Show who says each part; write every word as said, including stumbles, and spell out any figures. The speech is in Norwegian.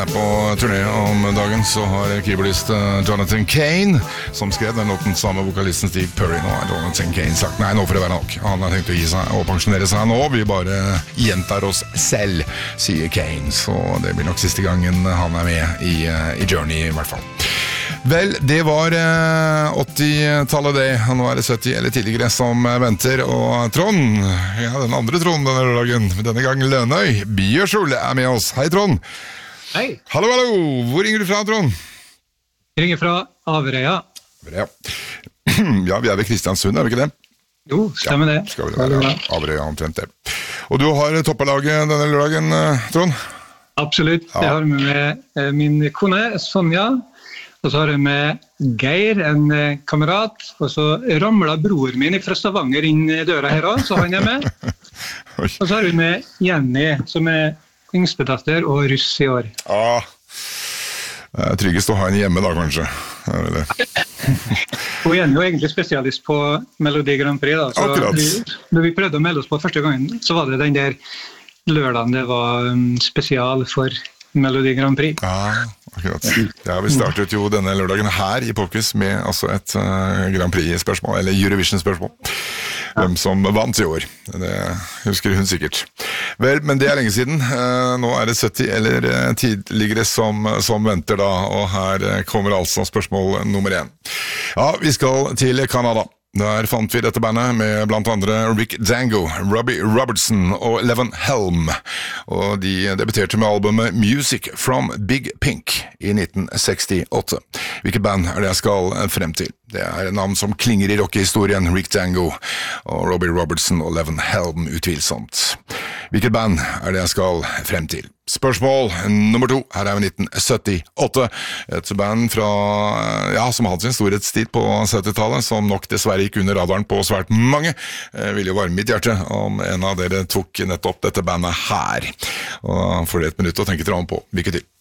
Speaker 1: På turné om dagen så har keyboardist Jonathan Cain, som skrev den låten sammen med vokalisten Steve Perry. Nå har Jonathan Cain sagt nei, nå får det være nok. Han har tenkt å gi seg og pensjonere seg nå. Vi bare gjentar oss selv, sier Cain. Så det blir nok siste gangen han er med i, i Journey i hvert fall. Vel, det var åttitallet det, og nå er det sytti eller tidligere som venter. Og Trond, ja, den andre Trond denne lørdagen, denne gang Lønøy, Bjørsol er med oss. Hei Trond!
Speaker 2: Hei.
Speaker 1: Hallo, hallo. Hvor ringer du fra, Trond?
Speaker 2: Jeg ringer fra Averøya.
Speaker 1: Ja. Ja, vi er ved Kristiansund, er vi ikke det?
Speaker 2: Jo, stemmer det.
Speaker 1: Ja, skal vi være Averøya omtrent det. Og du har toppelaget denne lørdagen, Trond?
Speaker 2: Absolutt.
Speaker 1: Ja.
Speaker 2: Jeg har med min kone, Sonja, og så har jeg med Geir, en kamerat, og så ramlet bror min fra Stavanger inn i døra her også, så han er med. Og så har vi med Jenny, som er yngstedatter og russ i år.
Speaker 1: Ja, det er tryggest å ha en hjemme da, kanskje. Eller?
Speaker 2: Og Jenny er egentlig spesialist på Melodi Grand Prix da. Så
Speaker 1: akkurat.
Speaker 2: Vi, når vi prøvde å melde oss på første gangen, så var det den der lørdagen det var spesial for Melodi Grand Prix.
Speaker 1: Ja, akkurat. Ja, vi startet jo denne lørdagen her i Popquiz med altså et uh, Grand Prix-spørsmål, eller Eurovision-spørsmål. Hvem som vant i år. Det husker hun sikkert. Vel, men det er lenge siden. Nå er det sytti eller tidligere som, som venter da, og her kommer altså spørsmål nummer én. Ja, vi skal til Canada. Der fant vi dette bandet med blant andre Rick Dango, Robbie Robertson og Levin Helm. Og de debuterte med albumet Music from Big Pink i nitten sekstiåtte. Hvilket band er det jeg skal frem til? Det er en navn som klinger i rockehistorien, Rick Dango og Robbie Robertson og Levin Helm utvilsomt. Hvilket band er det jeg skal frem til? Spørsmål nummer to, her er vi nitten syttiåtte, et band fra, ja, som hadde sin storhetstid på syttitallet, som nok dessverre gikk under radaren på svært mange. Jeg vil jo varme mitt hjerte om en av dere tok nettopp dette bandet her. Og får det et minutt å tenke dere om på. Lykke til!